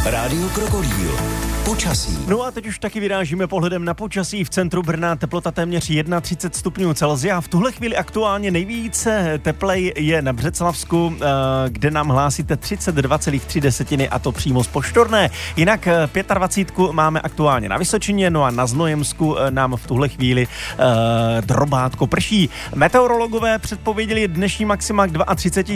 Rádio Krokodýl. Počasí. No a teď už taky vyrážíme pohledem na počasí. V centru Brna teplota téměř 31 stupňů Celsia. V tuhle chvíli aktuálně nejvíce teplej je na Břeclavsku, kde nám hlásíte 32,3 a to přímo z Poštorné. Jinak 25 máme aktuálně na Vysočině, no a na Znojemsku nám v tuhle chvíli drobátko prší. Meteorologové předpověděli dnešní maxima k 32